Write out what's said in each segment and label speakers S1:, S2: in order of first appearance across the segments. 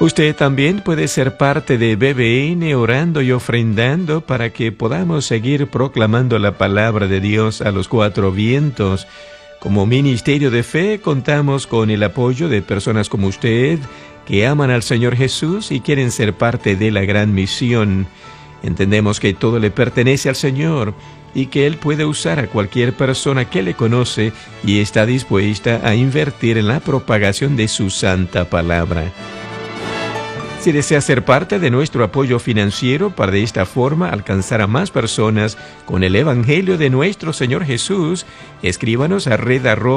S1: Usted también puede ser parte de BBN orando y ofrendando para que podamos seguir proclamando la palabra de Dios a los cuatro vientos. Como Ministerio de Fe contamos con el apoyo de personas como usted que aman al Señor Jesús y quieren ser parte de la gran misión. Entendemos que todo le pertenece al Señor y que Él puede usar a cualquier persona que le conoce y está dispuesta a invertir en la propagación de su santa palabra. Si desea ser parte de nuestro apoyo financiero para de esta forma alcanzar a más personas con el Evangelio de nuestro Señor Jesús, escríbanos a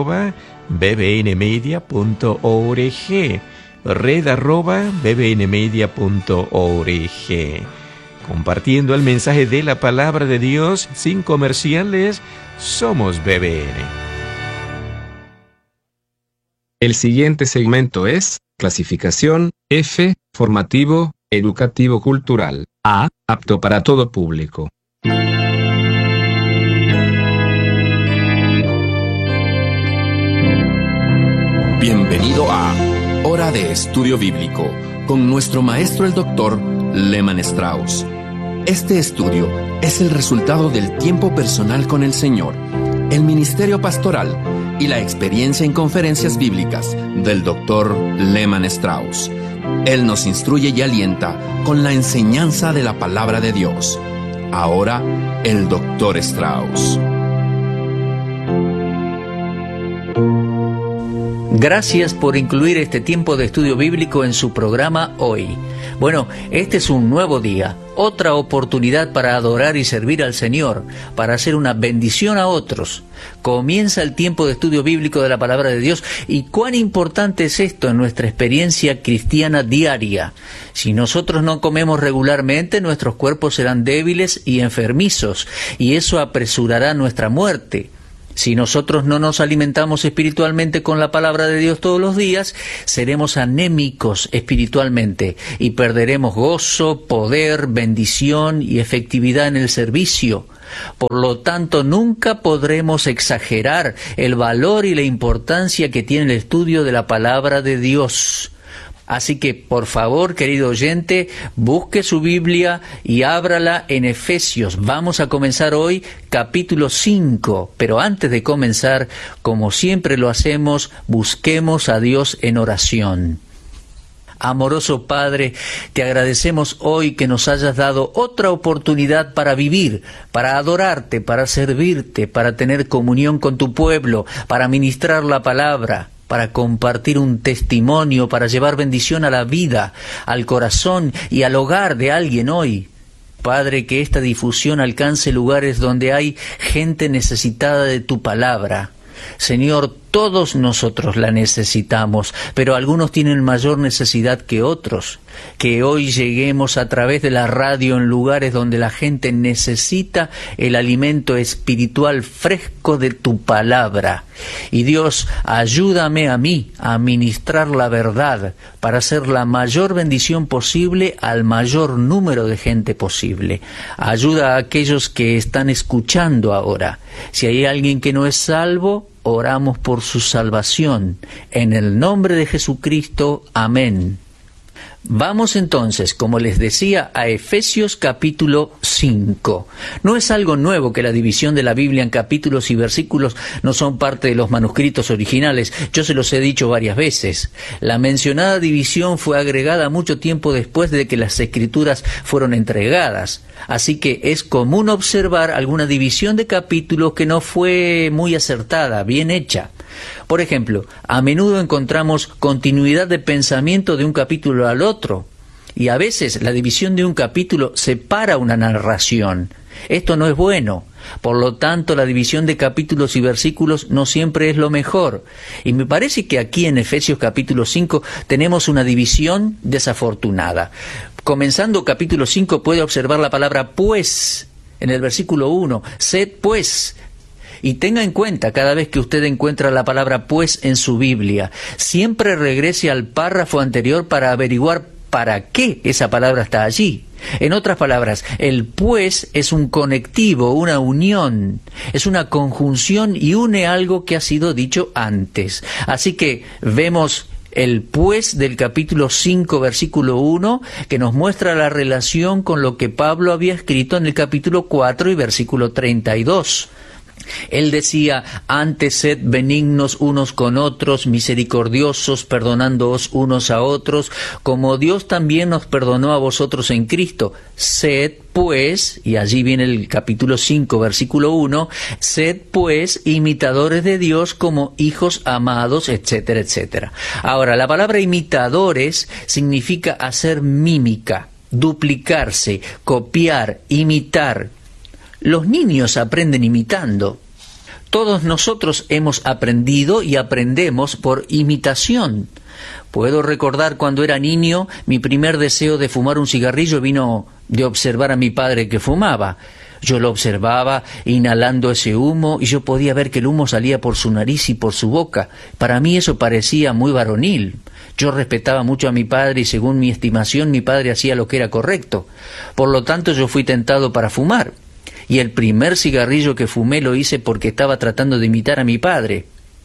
S1: red@bbnmedia.org, red@bbnmedia.org. Compartiendo el mensaje de la palabra de Dios sin comerciales, somos BBN.
S2: El siguiente segmento es clasificación F, formativo, educativo cultural. A, apto para todo público.
S3: Bienvenido a Hora de Estudio Bíblico, con nuestro maestro el Dr. Lehman Strauss. Este estudio es el resultado del tiempo personal con el Señor, el ministerio pastoral y la experiencia en conferencias bíblicas del Dr. Lehman Strauss. Él nos instruye y alienta con la enseñanza de la palabra de Dios. Ahora, el Dr. Strauss.
S4: Gracias por incluir este tiempo de estudio bíblico en su programa hoy. Bueno, este es un nuevo día, otra oportunidad para adorar y servir al Señor, para hacer una bendición a otros. Comienza el tiempo de estudio bíblico de la palabra de Dios, y cuán importante es esto en nuestra experiencia cristiana diaria. Si nosotros no comemos regularmente, nuestros cuerpos serán débiles y enfermizos, y eso apresurará nuestra muerte. Si nosotros no nos alimentamos espiritualmente con la palabra de Dios todos los días, seremos anémicos espiritualmente y perderemos gozo, poder, bendición y efectividad en el servicio. Por lo tanto, nunca podremos exagerar el valor y la importancia que tiene el estudio de la palabra de Dios. Así que, por favor, querido oyente, busque su Biblia y ábrala en Efesios. Vamos a comenzar hoy capítulo 5, pero antes de comenzar, como siempre lo hacemos, busquemos a Dios en oración. Amoroso Padre, te agradecemos hoy que nos hayas dado otra oportunidad para vivir, para adorarte, para servirte, para tener comunión con tu pueblo, para ministrar la palabra, para compartir un testimonio, para llevar bendición a la vida, al corazón y al hogar de alguien hoy. Padre, que esta difusión alcance lugares donde hay gente necesitada de tu palabra. Señor, todos nosotros la necesitamos, pero algunos tienen mayor necesidad que otros. Que hoy lleguemos a través de la radio en lugares donde la gente necesita el alimento espiritual fresco de tu palabra. Y Dios, ayúdame a mí a ministrar la verdad para hacer la mayor bendición posible al mayor número de gente posible. Ayuda a aquellos que están escuchando ahora. Si hay alguien que no es salvo, oramos por su salvación. En el nombre de Jesucristo, amén. Vamos entonces, como les decía, a Efesios capítulo 5. No es algo nuevo que la división de la Biblia en capítulos y versículos no son parte de los manuscritos originales. Yo se los he dicho varias veces. La mencionada división fue agregada mucho tiempo después de que las Escrituras fueron entregadas. Así que es común observar alguna división de capítulos que no fue muy acertada, bien hecha. Por ejemplo, a menudo encontramos continuidad de pensamiento de un capítulo al otro, y a veces la división de un capítulo separa una narración. Esto no es bueno. Por lo tanto, la división de capítulos y versículos no siempre es lo mejor. Y me parece que aquí en Efesios capítulo 5 tenemos una división desafortunada. Comenzando capítulo 5 puede observar la palabra pues en el versículo 1. Sed pues. Y tenga en cuenta, cada vez que usted encuentra la palabra pues en su Biblia, siempre regrese al párrafo anterior para averiguar para qué esa palabra está allí. En otras palabras, el pues es un conectivo, una unión, es una conjunción y une algo que ha sido dicho antes. Así que vemos el pues del capítulo 5, versículo 1, que nos muestra la relación con lo que Pablo había escrito en el capítulo 4 y versículo 32. Él decía: antes sed benignos unos con otros, misericordiosos, perdonándoos unos a otros, como Dios también nos perdonó a vosotros en Cristo. Sed pues, y allí viene el capítulo 5, versículo 1, sed pues imitadores de Dios como hijos amados, etcétera, etcétera. Ahora, la palabra imitadores significa hacer mímica, duplicarse, copiar, imitar. Los niños aprenden imitando. Todos nosotros hemos aprendido y aprendemos por imitación. Puedo recordar cuando era niño, mi primer deseo de fumar un cigarrillo vino de observar a mi padre que fumaba. Yo lo observaba inhalando ese humo y yo podía ver que el humo salía por su nariz y por su boca. Para mí eso parecía muy varonil. Yo respetaba mucho a mi padre y según mi estimación mi padre hacía lo que era correcto. Por lo tanto yo fui tentado para fumar. Y el primer cigarrillo que fumé lo hice porque estaba tratando de imitar a mi padre.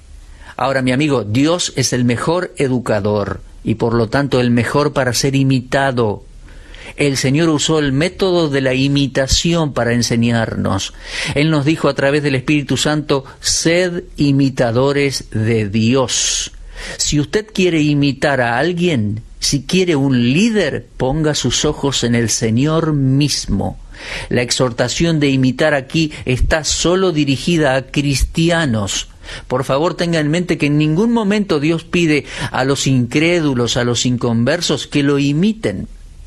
S4: Ahora, mi amigo, Dios es el mejor educador y por lo tanto el mejor para ser imitado. El Señor usó el método de la imitación para enseñarnos. Él nos dijo a través del Espíritu Santo: sed imitadores de Dios. Si usted quiere imitar a alguien, si quiere un líder, ponga sus ojos en el Señor mismo. La exhortación de imitar aquí está solo dirigida a cristianos. Por favor, tenga en mente que en ningún momento Dios pide a los incrédulos, a los inconversos, que lo imiten.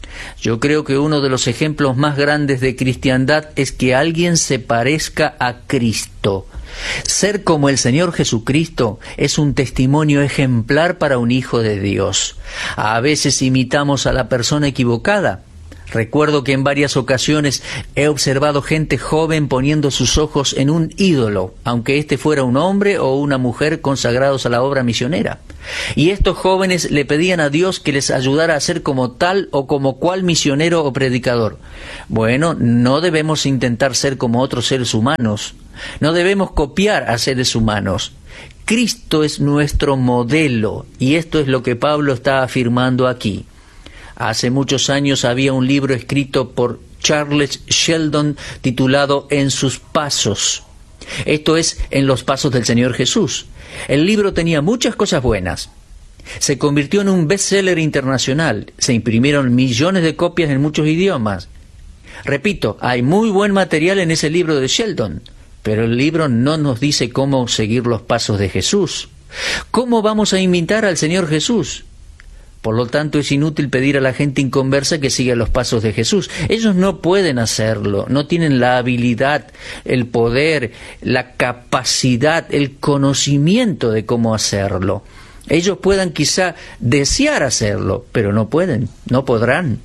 S4: Yo creo que uno de los ejemplos más grandes de cristiandad es que alguien se parezca a Cristo. Ser como el Señor Jesucristo es un testimonio ejemplar para un hijo de Dios. A veces imitamos a la persona equivocada. Recuerdo que en varias ocasiones he observado gente joven poniendo sus ojos en un ídolo, aunque éste fuera un hombre o una mujer consagrados a la obra misionera. Y estos jóvenes le pedían a Dios que les ayudara a ser como tal o como cual misionero o predicador. Bueno, no debemos intentar ser como otros seres humanos. No debemos copiar a seres humanos. Cristo es nuestro modelo, y esto es lo que Pablo está afirmando aquí. Hace muchos años había un libro escrito por Charles Sheldon titulado En sus pasos. Esto es, en los pasos del Señor Jesús. El libro tenía muchas cosas buenas. Se convirtió en un bestseller internacional. Se imprimieron millones de copias en muchos idiomas. Repito, hay muy buen material en ese libro de Sheldon, pero el libro no nos dice cómo seguir los pasos de Jesús. ¿Cómo vamos a imitar al Señor Jesús? Por lo tanto, es inútil pedir a la gente inconversa que siga los pasos de Jesús. Ellos no pueden hacerlo, no tienen la habilidad, el poder, la capacidad, el conocimiento de cómo hacerlo. Ellos puedan quizá desear hacerlo, pero no pueden, no podrán.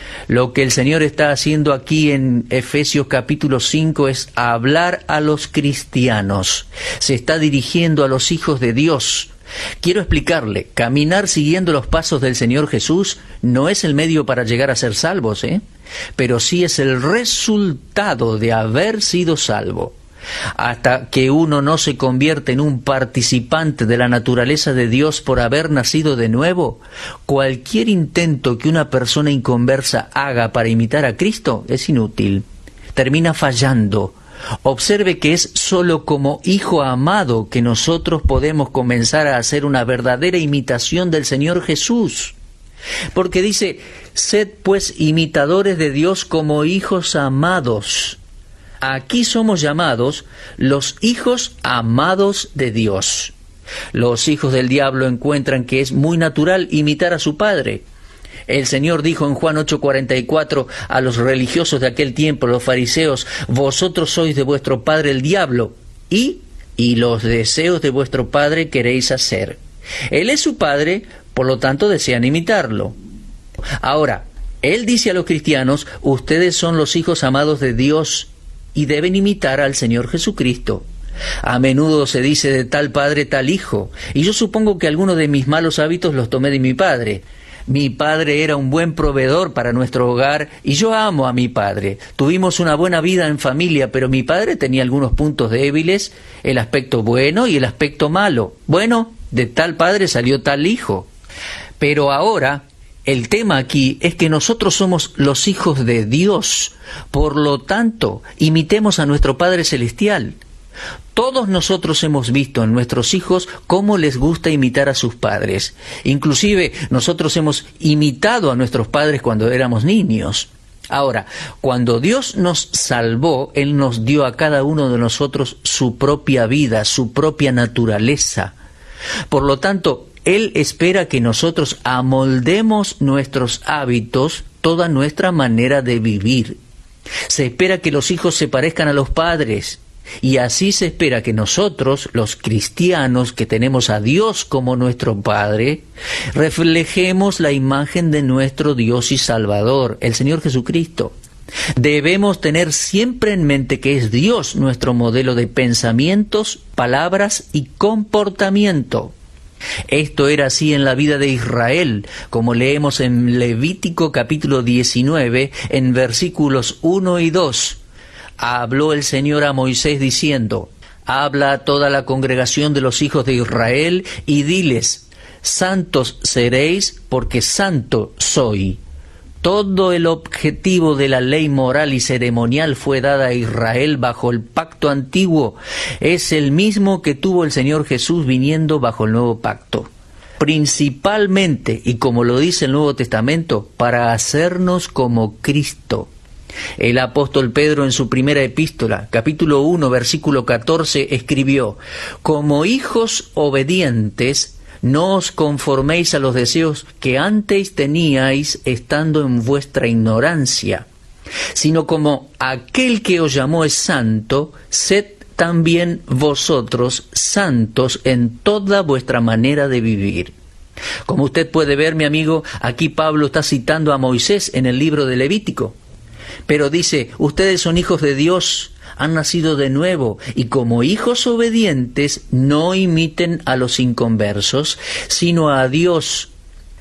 S4: Lo que el Señor está haciendo aquí en Efesios capítulo 5 es hablar a los cristianos. Se está dirigiendo a los hijos de Dios. Quiero explicarle, caminar siguiendo los pasos del Señor Jesús no es el medio para llegar a ser salvos, pero sí es el resultado de haber sido salvo. Hasta que uno no se convierte en un participante de la naturaleza de Dios por haber nacido de nuevo, cualquier intento que una persona inconversa haga para imitar a Cristo es inútil, termina fallando. Observe que es solo como hijo amado que nosotros podemos comenzar a hacer una verdadera imitación del Señor Jesús. Porque dice, sed pues imitadores de Dios como hijos amados. Aquí somos llamados los hijos amados de Dios. Los hijos del diablo encuentran que es muy natural imitar a su padre. El Señor dijo en Juan 8:44 a los religiosos de aquel tiempo, los fariseos: vosotros sois de vuestro padre el diablo, y los deseos de vuestro padre queréis hacer. Él es su padre, por lo tanto desean imitarlo. Ahora, Él dice a los cristianos: ustedes son los hijos amados de Dios y deben imitar al Señor Jesucristo. A menudo se dice de tal padre tal hijo, y yo supongo que algunos de mis malos hábitos los tomé de mi padre. Mi padre era un buen proveedor para nuestro hogar y yo amo a mi padre. Tuvimos una buena vida en familia, pero mi padre tenía algunos puntos débiles, el aspecto bueno y el aspecto malo. Bueno, de tal padre salió tal hijo. Pero ahora, el tema aquí es que nosotros somos los hijos de Dios. Por lo tanto, imitemos a nuestro Padre Celestial. Todos nosotros hemos visto en nuestros hijos cómo les gusta imitar a sus padres. Inclusive nosotros hemos imitado a nuestros padres cuando éramos niños. Ahora, cuando Dios nos salvó, Él nos dio a cada uno de nosotros su propia vida, su propia naturaleza. Por lo tanto, Él espera que nosotros amoldemos nuestros hábitos, toda nuestra manera de vivir. Se espera que los hijos se parezcan a los padres. Y así se espera que nosotros, los cristianos que tenemos a Dios como nuestro Padre, reflejemos la imagen de nuestro Dios y Salvador, el Señor Jesucristo. Debemos tener siempre en mente que es Dios nuestro modelo de pensamientos, palabras y comportamiento. Esto era así en la vida de Israel, como leemos en Levítico capítulo 19, en versículos 1 y 2. Habló el Señor a Moisés diciendo: habla a toda la congregación de los hijos de Israel y diles: santos seréis, porque santo soy. Todo el objetivo de la ley moral y ceremonial fue dada a Israel bajo el pacto antiguo. Es el mismo que tuvo el Señor Jesús viniendo bajo el nuevo pacto. Principalmente, y como lo dice el Nuevo Testamento, para hacernos como Cristo. El apóstol Pedro en su primera epístola, capítulo 1, versículo 14, escribió: como hijos obedientes, no os conforméis a los deseos que antes teníais estando en vuestra ignorancia, sino como aquel que os llamó es santo, sed también vosotros santos en toda vuestra manera de vivir. Como usted puede ver, mi amigo, aquí Pablo está citando a Moisés en el libro de Levítico. Pero dice: ustedes son hijos de Dios, han nacido de nuevo, y como hijos obedientes no imiten a los inconversos, sino a Dios.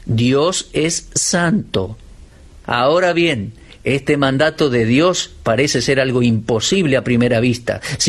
S4: Dios es santo. Ahora bien, este mandato de Dios parece ser algo imposible a primera vista.